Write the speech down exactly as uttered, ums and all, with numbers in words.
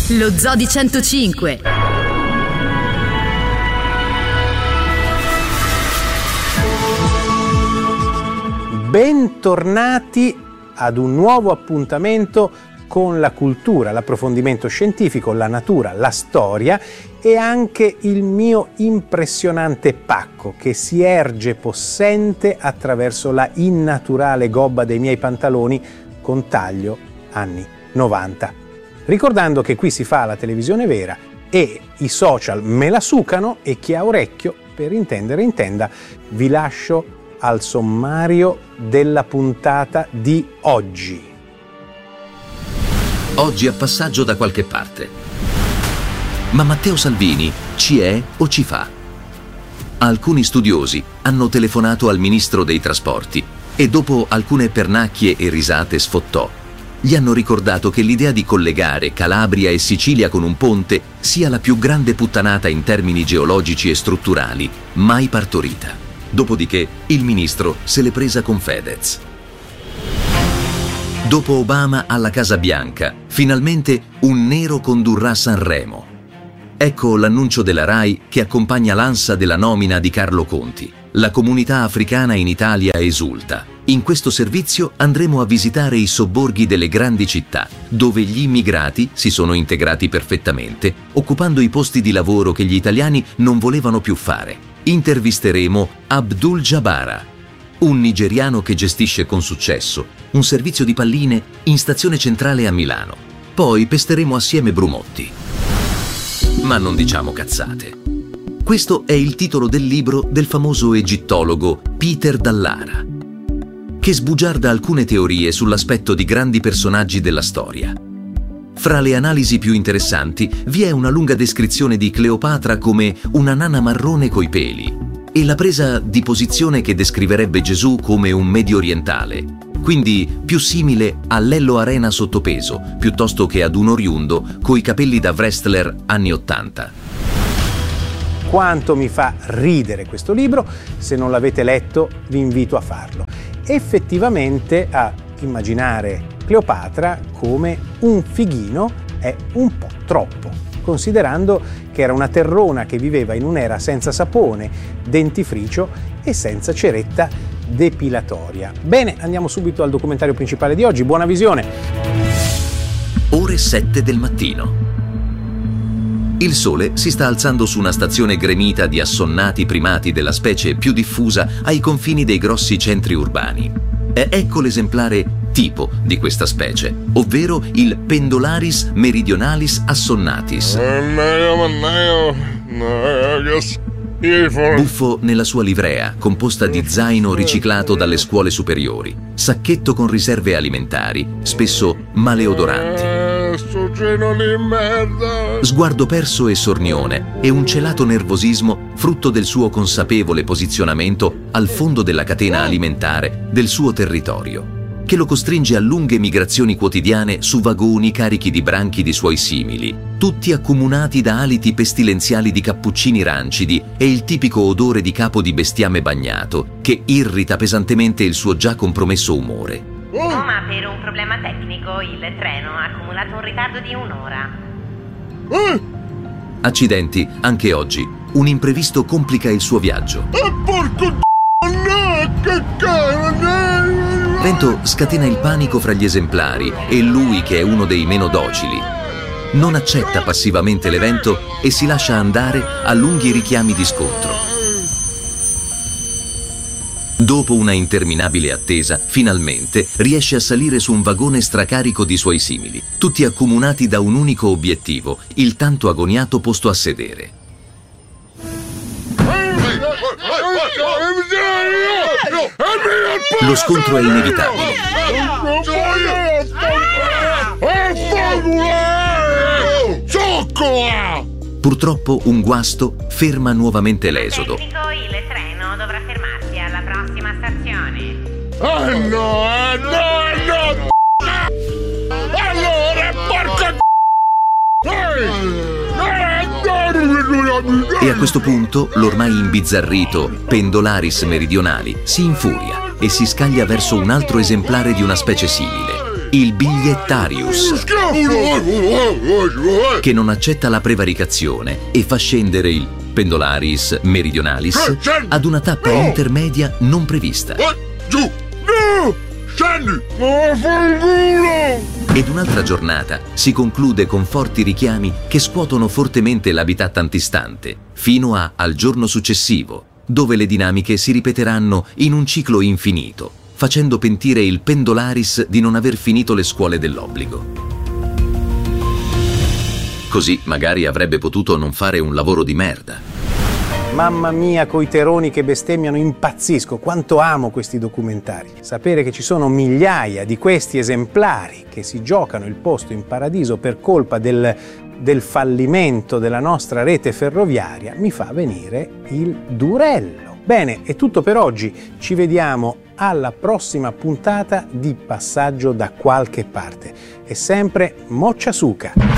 Lo Zoo di centocinque. Bentornati ad un nuovo appuntamento con la cultura, l'approfondimento scientifico, la natura, la storia e anche il mio impressionante pacco che si erge possente attraverso la innaturale gobba dei miei pantaloni con taglio anni novanta. Ricordando che qui si fa la televisione vera e i social me la sucano e chi ha orecchio per intendere intenda, vi lascio al sommario della puntata di oggi. Oggi a passaggio da qualche parte. Ma Matteo Salvini ci è o ci fa? Alcuni studiosi hanno telefonato al ministro dei trasporti e dopo alcune pernacchie e risate sfottò, gli hanno ricordato che l'idea di collegare Calabria e Sicilia con un ponte sia la più grande puttanata in termini geologici e strutturali mai partorita. Dopodiché il ministro se l'è presa con Fedez. Dopo Obama alla Casa Bianca, finalmente un nero condurrà Sanremo. Ecco l'annuncio della RAI che accompagna l'ansa della nomina di Carlo Conti. La comunità africana in Italia esulta. In questo servizio andremo a visitare i sobborghi delle grandi città, dove gli immigrati si sono integrati perfettamente, occupando i posti di lavoro che gli italiani non volevano più fare. Intervisteremo Abdul Jabara, un nigeriano che gestisce con successo un servizio di palline in stazione centrale a Milano. Poi pesteremo assieme Brumotti. Ma non diciamo cazzate. Questo è il titolo del libro del famoso egittologo Peter Dallara, che sbugiarda alcune teorie sull'aspetto di grandi personaggi della storia. Fra le analisi più interessanti vi è una lunga descrizione di Cleopatra come una nana marrone coi peli e la presa di posizione che descriverebbe Gesù come un medio orientale, quindi più simile a Lello Arena sottopeso piuttosto che ad un oriundo coi capelli da wrestler anni ottanta. Quanto mi fa ridere questo libro, se non l'avete letto vi invito a farlo. Effettivamente a immaginare Cleopatra come un fighino è un po' troppo, considerando che era una terrona che viveva in un'era senza sapone, dentifricio e senza ceretta depilatoria. Bene, andiamo subito al documentario principale di oggi. Buona visione! Ore sette del mattino. Il sole si sta alzando su una stazione gremita di assonnati primati della specie più diffusa ai confini dei grossi centri urbani. E ecco l'esemplare tipo di questa specie, ovvero il Pendularis meridionalis assonatis. Buffo nella sua livrea, composta di zaino riciclato dalle scuole superiori, sacchetto con riserve alimentari, spesso maleodoranti. Sguardo perso e sornione e un celato nervosismo frutto del suo consapevole posizionamento al fondo della catena alimentare del suo territorio, che lo costringe a lunghe migrazioni quotidiane su vagoni carichi di branchi di suoi simili, tutti accomunati da aliti pestilenziali di cappuccini rancidi e il tipico odore di capo di bestiame bagnato che irrita pesantemente il suo già compromesso umore. Oh, ma per un problema tecnico il treno ha accumulato un ritardo di un'ora. Eh? Accidenti, anche oggi. Un imprevisto complica il suo viaggio. Eh, porco d***o, che cazzo! L'evento scatena il panico fra gli esemplari e lui, che è uno dei meno docili, non accetta passivamente l'evento e si lascia andare a lunghi richiami di scontro. Dopo una interminabile attesa, finalmente riesce a salire su un vagone stracarico di suoi simili, tutti accomunati da un unico obiettivo, il tanto agoniato posto a sedere. Lo scontro è inevitabile. Purtroppo un guasto ferma nuovamente l'esodo. Il treno dovrà fermarsi alla prossima stazione. Ah no, ah no, no! Allora, porca E a questo punto l'ormai imbizzarrito Pendolaris meridionali si infuria e si scaglia verso un altro esemplare di una specie simile. il bigliettarius, che non accetta la prevaricazione e fa scendere il pendolaris meridionalis ad una tappa intermedia non prevista. Giù! No! Scendi! Ma fanculo! Ed un'altra giornata si conclude con forti richiami che scuotono fortemente l'habitat antistante, fino a al giorno successivo, dove le dinamiche si ripeteranno in un ciclo infinito, facendo pentire il pendolaris di non aver finito le scuole dell'obbligo. Così magari avrebbe potuto non fare un lavoro di merda. Mamma mia, coi teroni che bestemmiano, impazzisco, quanto amo questi documentari. Sapere che ci sono migliaia di questi esemplari che si giocano il posto in paradiso per colpa del, del fallimento della nostra rete ferroviaria mi fa venire il durello. Bene, è tutto per oggi. Ci vediamo alla prossima puntata di Passaggio da qualche parte. E sempre Moccia Suca.